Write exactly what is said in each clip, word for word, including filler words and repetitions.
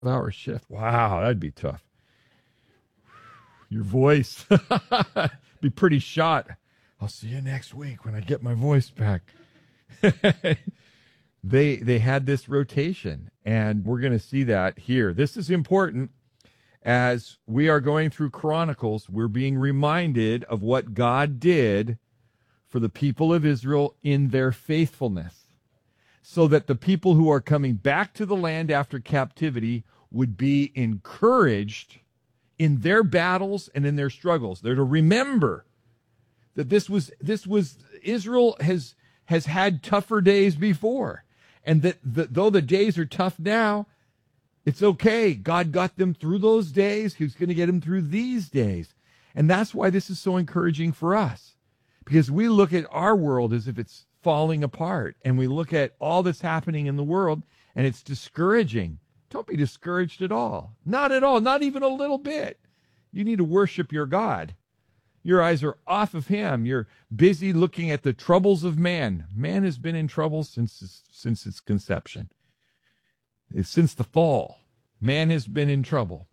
hour shift. Wow, that'd be tough. Your voice be pretty shot. I'll see you next week when I get my voice back. they they had this rotation, and we're going to see that here. This is important. As we are going through Chronicles, we're being reminded of what God did for the people of Israel in their faithfulness, so that the people who are coming back to the land after captivity would be encouraged in their battles and in their struggles. They're to remember that this was this was Israel has has had tougher days before, and that the, though the days are tough now, it's okay. God got them through those days. He's going to get them through these days. And that's why this is so encouraging for us, because we look at our world as if it's falling apart, and we look at all that's happening in the world, and it's discouraging. Don't be discouraged at all. Not at all. Not even a little bit. You need to worship your God. Your eyes are off of him. You're busy looking at the troubles of man. Man has been in trouble since, since its conception. Since the fall, man has been in trouble.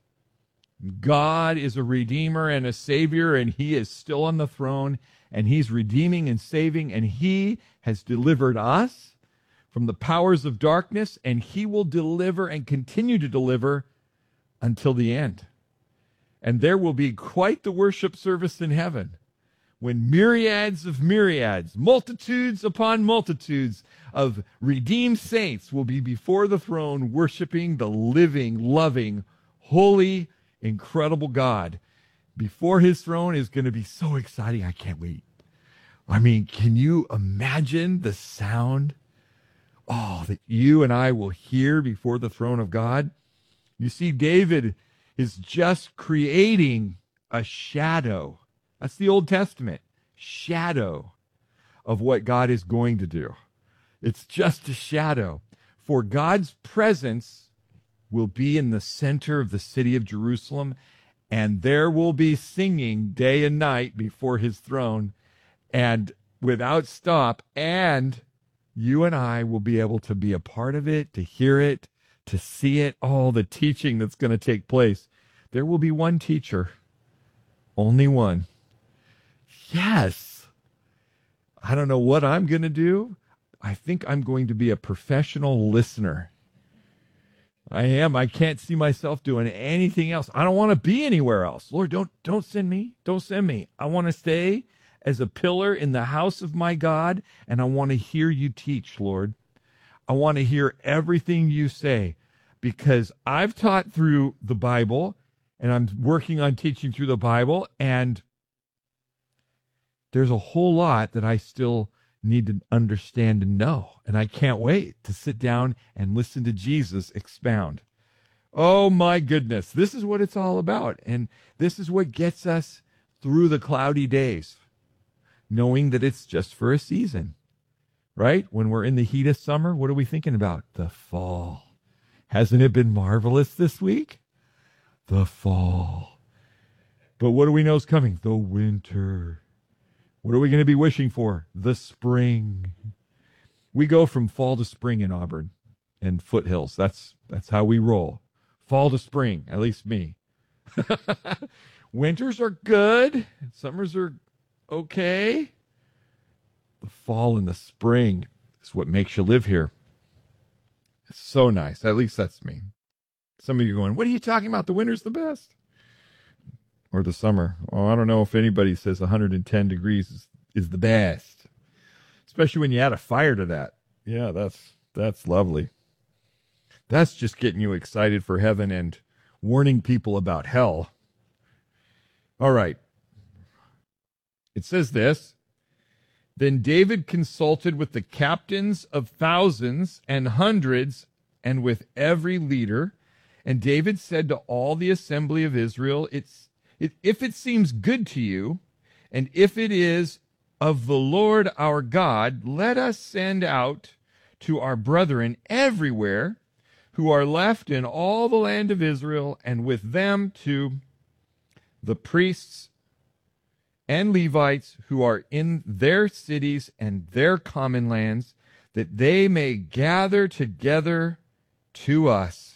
God is a redeemer and a savior, and he is still on the throne, and he's redeeming and saving, and he has delivered us from the powers of darkness, and he will deliver and continue to deliver until the end. And there will be quite the worship service in heaven, when myriads of myriads, multitudes upon multitudes of redeemed saints will be before the throne worshiping the living, loving, holy, incredible God. Before his throne is going to be so exciting. I can't wait. I mean, can you imagine the sound, oh, that you and I will hear before the throne of God? You see, David is just creating a shadow. That's the Old Testament, shadow of what God is going to do. It's just a shadow. For God's presence will be in the center of the city of Jerusalem, and there will be singing day and night before his throne, and without stop, and you and I will be able to be a part of it, to hear it, to see it, all the teaching that's going to take place. There will be one teacher, only one. Yes. I don't know what I'm going to do. I think I'm going to be a professional listener. I am. I can't see myself doing anything else. I don't want to be anywhere else. Lord, don't don't send me. Don't send me. I want to stay as a pillar in the house of my God, and I want to hear you teach, Lord. I want to hear everything you say, because I've taught through the Bible, and I'm working on teaching through the Bible, and there's a whole lot that I still need to understand and know, and I can't wait to sit down and listen to Jesus expound. Oh my goodness, this is what it's all about, and this is what gets us through the cloudy days, knowing that it's just for a season, right? When we're in the heat of summer, what are we thinking about? The fall. Hasn't it been marvelous this week? The fall. But what do we know is coming? The winter. What are we going to be wishing for? The spring. We go from fall to spring in Auburn and Foothills. That's that's how we roll. Fall to spring, at least me. Winters are good. Summers are okay. The fall and the spring is what makes you live here. It's so nice. At least that's me. Some of you are going, what are you talking about? The winter's the best. Or the summer. Oh, I don't know if anybody says one hundred ten degrees is, is the best. Especially when you add a fire to that. Yeah, that's that's lovely. That's just getting you excited for heaven and warning people about hell. All right. It says this. Then David consulted with the captains of thousands and hundreds and with every leader. And David said to all the assembly of Israel, it's if it seems good to you, and if it is of the Lord our God, let us send out to our brethren everywhere who are left in all the land of Israel, and with them to the priests and Levites who are in their cities and their common lands, that they may gather together to us.